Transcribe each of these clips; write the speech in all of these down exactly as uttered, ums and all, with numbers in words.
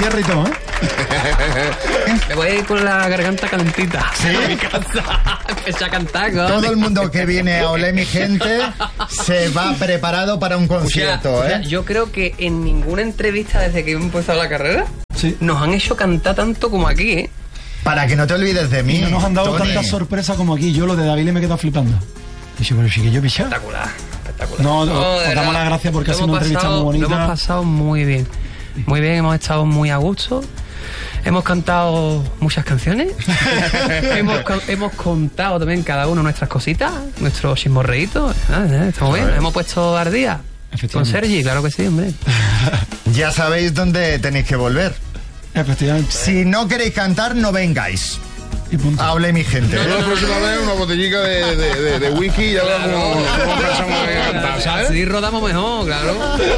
cierre y todo, ¿eh? Me voy a ir con la garganta calentita. ¿Sí? A mi casa. Empecé a cantar, ¿no? Todo el mundo que viene a Olé mi gente se va preparado para un concierto, O sea, o sea, ¿eh? yo creo que en ninguna entrevista desde que hemos empezado la carrera Sí. nos han hecho cantar tanto como aquí, ¿eh? Para que no te olvides de mí. Y no nos han dado Tony. tanta sorpresa como aquí. Yo lo de David me he quedado flipando. Dice, pero sí que yo pichá. Espectacular, espectacular. No, de os verdad. damos las gracias porque Lo ha sido una hemos entrevista pasado- muy bonita. Lo hemos pasado muy bien. Muy bien, hemos estado muy a gusto. Hemos cantado muchas canciones. hemos, con- hemos contado también cada uno nuestras cositas, nuestros chismorreitos. Ah, eh, estamos bien. Hemos puesto ardía con Efectivamente. Sergi, claro que sí, hombre. Ya sabéis dónde tenéis que volver. Efectivamente. Si no queréis cantar, no vengáis. Y punto. A Olé mi gente. Yo la próxima vez una botellica de, de, de, de whisky y ya vemos cómo, cómo empezamos a cantar, ¿sabes? Así rodamos mejor, claro.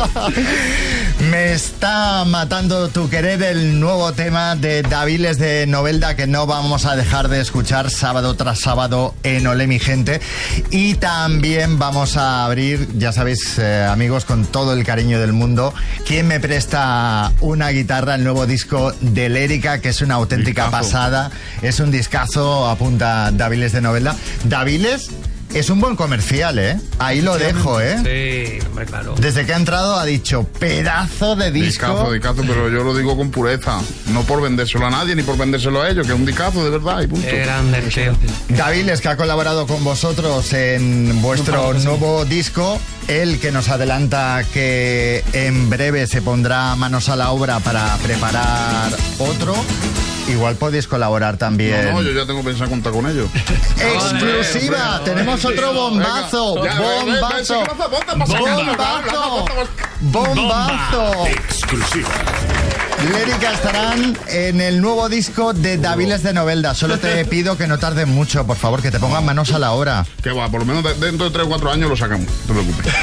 Me está matando tu querer, el nuevo tema de Daviles de Novelda que no vamos a dejar de escuchar sábado tras sábado en Olé mi gente. Y también vamos a abrir, ya sabéis, eh, amigos, con todo el cariño del mundo, ¿quién me presta una guitarra? El nuevo disco de Lérica, que es una auténtica Discazo. pasada. Es un discazo, apunta Daviles de Novelda. Daviles es un buen comercial, ¿eh? Ahí lo dejo, ¿eh? Sí, hombre, claro. Desde que ha entrado ha dicho pedazo de disco. Discazo, discazo, pero yo lo digo con pureza. No por vendérselo a nadie ni por vendérselo a ellos, que es un discazo de verdad y punto. Qué grande, tío. Daviles, que ha colaborado con vosotros en vuestro nuevo disco. Él que nos adelanta que en breve se pondrá manos a la obra para preparar otro. Igual podéis colaborar también. No, no, yo ya tengo pensado contar con ellos. ¡Exclusiva! Tenemos otro bombazo. Venga, ya, Bombazo. ven, ven, ven, ven, pasa, Bombazo. Bombazo. Exclusiva. Lérica estarán en el nuevo disco de Daviles de Novelda. Solo te pido que no tarden mucho, por favor, que te pongan manos a la obra. Que va, por lo menos de- dentro de tres o cuatro años lo sacamos, no te preocupes.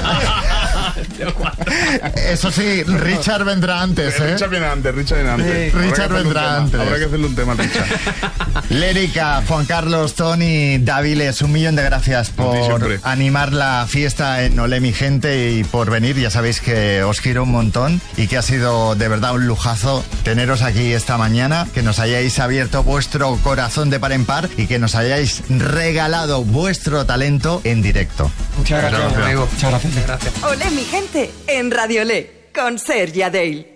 Eso sí, Richard vendrá antes, ¿eh? Richard viene antes, Richard viene antes. Habrá que Richard hacerle un vendrá tema, antes. Habrá que hacerle un tema a Richard. Lérica, Juan Carlos, Tony, Daviles, un millón de gracias A ti por siempre. animar la fiesta en Olé mi gente y por venir. Ya sabéis que os quiero un montón y que ha sido de verdad un lujazo teneros aquí esta mañana, que nos hayáis abierto vuestro corazón de par en par y que nos hayáis regalado vuestro talento en directo. Muchas gracias, Amigo. Muchas gracias. Gracias. Olé mi gente en Radio Olé con Sergi Adell.